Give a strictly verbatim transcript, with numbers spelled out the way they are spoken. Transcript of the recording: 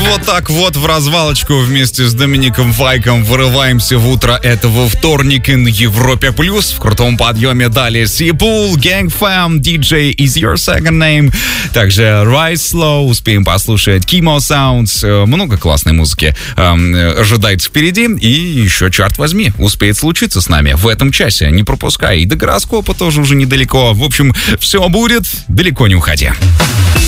вот так вот в развалочку вместе с Домиником Файком вырываемся в утро этого вторника на Европе Плюс. В крутом подъеме далее Сипул, Gang Fam, ди джей Is Your Second Name. Также Rise Slow, успеем послушать Chemo Sounds. Много классной музыки э, ожидается впереди. И еще, черт возьми, успеет случиться с нами в этом часе. Не пропускай. И до гороскопа тоже уже недалеко. В общем, все будет. Далеко не уходи.